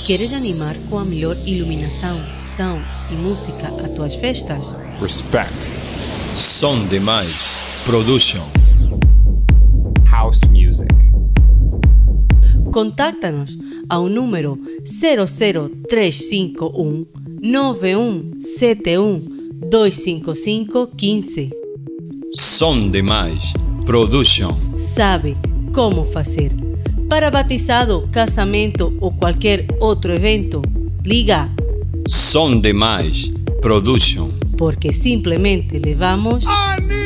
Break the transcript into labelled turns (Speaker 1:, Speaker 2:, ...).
Speaker 1: Queres animar com a melhor iluminação, som e música a tuas festas?
Speaker 2: Respect. Som Demais Production. House Music.
Speaker 1: Contacta-nos ao número 00351 9171 255 15.
Speaker 2: Som Demais Production.
Speaker 1: Sabe como fazer. Para batizado, casamento ou qualquer outro evento, liga
Speaker 2: Som Demais Production.
Speaker 1: porque simplesmente levamos